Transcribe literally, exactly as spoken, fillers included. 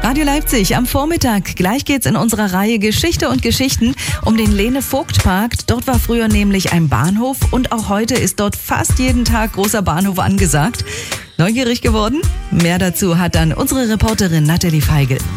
Radio Leipzig am Vormittag. Gleich geht's in unserer Reihe Geschichte und Geschichten um den Lene-Vogt-Park. Dort war früher nämlich ein Bahnhof und auch heute ist dort fast jeden Tag großer Bahnhof angesagt. Neugierig geworden? Mehr dazu hat dann unsere Reporterin Nathalie Feigl.